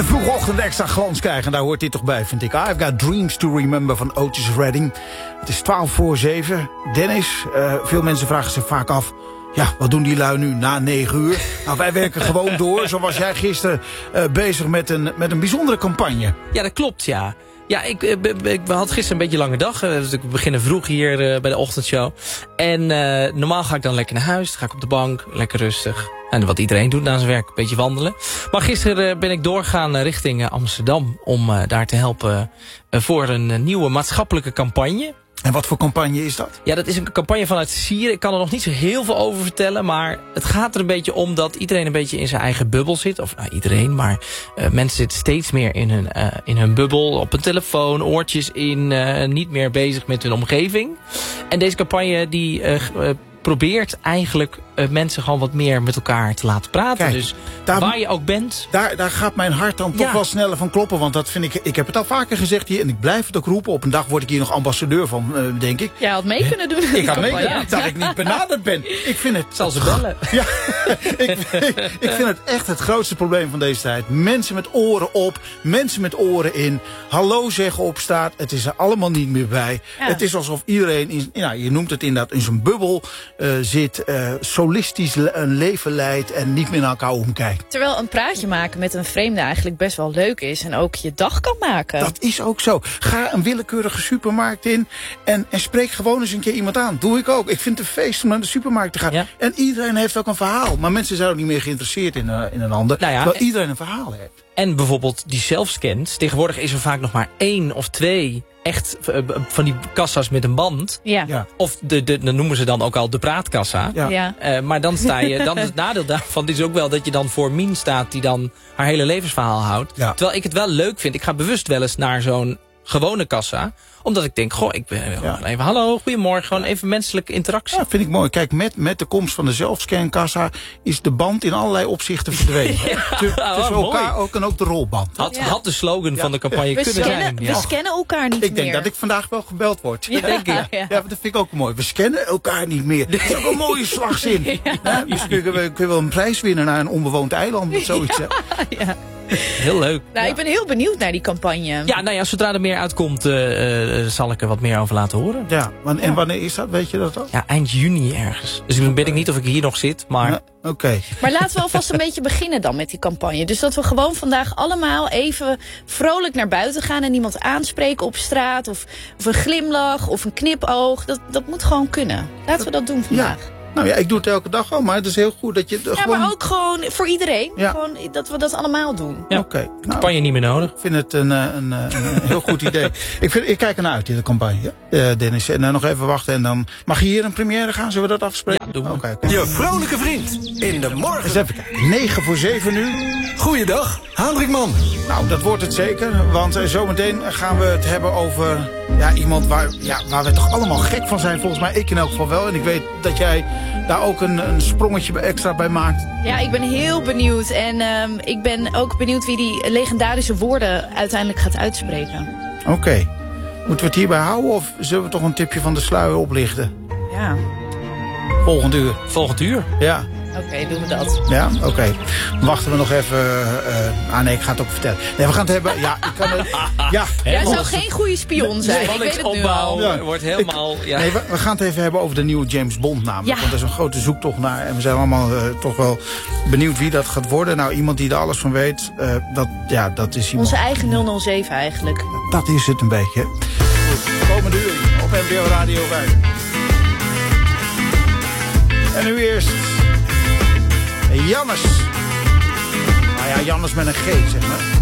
de vroege ochtend extra glans krijgen. En daar hoort dit toch bij, vind ik. I've got dreams to remember van Otis Redding. Het is 7:12. Dennis, veel mensen vragen zich vaak af... Ja, wat doen die lui nu na 9 uur? Nou, wij werken gewoon door. Zo was jij gisteren bezig met een bijzondere campagne. Ja, dat klopt, ja. Ja, ik had gisteren een beetje een lange dag. Dus we beginnen vroeg hier bij de ochtendshow. En normaal ga ik dan lekker naar huis. Dan ga ik op de bank, lekker rustig. En wat iedereen doet na zijn werk, een beetje wandelen. Maar gisteren ben ik doorgegaan richting Amsterdam... om daar te helpen voor een nieuwe maatschappelijke campagne. En wat voor campagne is dat? Ja, dat is een campagne vanuit Sieren. Ik kan er nog niet zo heel veel over vertellen. Maar het gaat er een beetje om dat iedereen een beetje in zijn eigen bubbel zit. Of nou, iedereen, maar mensen zitten steeds meer in hun bubbel. Op een telefoon, oortjes in, niet meer bezig met hun omgeving. En deze campagne die probeert eigenlijk mensen gewoon wat meer met elkaar te laten praten. Kijk, dus waar je ook bent. Daar gaat mijn hart dan toch wel sneller van kloppen. Want dat vind ik heb het al vaker gezegd hier en ik blijf het ook roepen. Op een dag word ik hier nog ambassadeur van, denk ik. Jij had mee kunnen doen. Ik had mee kunnen dat ik niet benaderd ben. Ik vind het... Zal ze bellen? Ja, ik vind het echt het grootste probleem van deze tijd. Mensen met oren op, mensen met oren in. Hallo zeggen op straat. Het is er allemaal niet meer bij. Ja. Het is alsof iedereen, je noemt het inderdaad, in zijn bubbel zit, solistisch een leven leidt en niet meer naar elkaar omkijkt. Terwijl een praatje maken met een vreemde eigenlijk best wel leuk is en ook je dag kan maken. Dat is ook zo. Ga een willekeurige supermarkt in en spreek gewoon eens een keer iemand aan. Doe ik ook. Ik vind het een feest om naar de supermarkt te gaan. Ja. En iedereen heeft ook een verhaal. Maar mensen zijn ook niet meer geïnteresseerd in een ander. Nou ja, terwijl iedereen een verhaal heeft. En bijvoorbeeld die zelfscans. Tegenwoordig is er vaak nog maar 1 of 2... echt van die kassa's met een band. Ja. Ja. Of dan noemen ze dan ook al de praatkassa. Ja. Maar dan sta je... Dan het nadeel daarvan is ook wel dat je dan voor Mien staat... die dan haar hele levensverhaal houdt. Ja. Terwijl ik het wel leuk vind. Ik ga bewust wel eens naar zo'n gewone kassa. Omdat ik denk, ik ben even hallo, goedemorgen. Gewoon even menselijke interactie. Ja, vind ik mooi. Kijk, met de komst van de zelfscankassa is de band in allerlei opzichten verdwenen. Tussen elkaar ook en ook de rolband. Had de slogan van de campagne kunnen zijn. We scannen elkaar niet meer. Ik denk dat ik vandaag wel gebeld word. Ja, denk ik. Ja, dat vind ik ook mooi. We scannen elkaar niet meer. Dat is ook een mooie slagzin. Ja. Misschien kun je wel een prijs winnen naar een onbewoond eiland of zoiets. Ja. Heel leuk. Nou, ik ben heel benieuwd naar die campagne. Ja, nou ja, zodra er meer uitkomt, zal ik er wat meer over laten horen. Ja, en wanneer is dat? Weet je dat al? Ja, eind juni ergens. Dus ik weet niet of ik hier nog zit, maar... Ja, Oké. Maar laten we alvast een beetje beginnen dan met die campagne. Dus dat we gewoon vandaag allemaal even vrolijk naar buiten gaan... en iemand aanspreken op straat, of een glimlach, of een knipoog. Dat moet gewoon kunnen. Laten we dat doen vandaag. Ja. Nou ja, ik doe het elke dag al, maar het is heel goed dat je... gewoon... maar ook gewoon voor iedereen. Ja. Gewoon dat we dat allemaal doen. Ja. Oké. Campagne niet meer nodig. Ik vind het een heel goed idee. Ik kijk ernaar uit, deze campagne, Dennis. En nog even wachten en dan... Mag je hier een première gaan? Zullen we dat afspreken? Ja, doen we. Okay. Je vrolijke vriend in de morgen. Eens even kijken. 6:45 nu. Goeiedag, Hendrikman. Nou, dat wordt het zeker. Want zometeen gaan we het hebben over... iemand waar we toch allemaal gek van zijn. Volgens mij, ik in elk geval wel. En ik weet dat jij daar ook een sprongetje extra bij maakt. Ja, ik ben heel benieuwd. En ik ben ook benieuwd wie die legendarische woorden uiteindelijk gaat uitspreken. Oké. Moeten we het hierbij houden of zullen we toch een tipje van de sluier oplichten? Ja. Volgend uur? Ja. Oké, doen we dat. Ja, oké. Wachten we nog even... nee, ik ga het ook vertellen. Nee, we gaan het hebben... Ja, ik kan het... Ja. Jij zou geen goede spion zijn. Ik weet het nu al. Ja. Wordt helemaal... Nee, we gaan het even hebben over de nieuwe James Bond namelijk. Ja. Want er is een grote zoektocht naar. En we zijn allemaal toch wel benieuwd wie dat gaat worden. Nou, iemand die er alles van weet, dat is iemand... Onze eigen 007 eigenlijk. Dat is het een beetje. Goed, komende uur op NPO Radio 5. En nu eerst... Jannes. Nou ja, Jannes met een G, zeg maar.